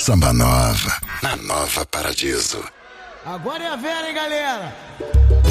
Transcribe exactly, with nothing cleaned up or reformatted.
Samba Nova, na Nova Paradiso. Agora é a Vera, hein, galera?